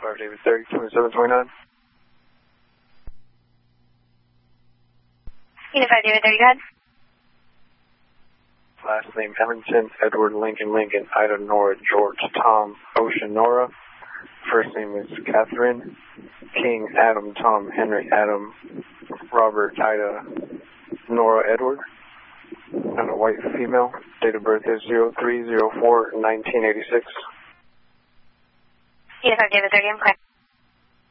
5 David 30, 2729. Unit 5 David 30, go ahead. Last name Emerson, Edward, Lincoln, Ida, Nora, George, Tom, Ocean, Nora. First name is Catherine, King, Adam, Tom, Henry, Adam, Robert, Ida, Nora, Edward. And a white female. Date of birth is 03/04/1986. Unit 5 David 30, I'm correct.